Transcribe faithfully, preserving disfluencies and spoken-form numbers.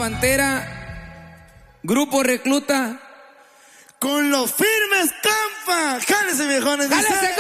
Pantera, Grupo Recluta. Con los firmes Campa. Jálese, viejones. ¡Jálese,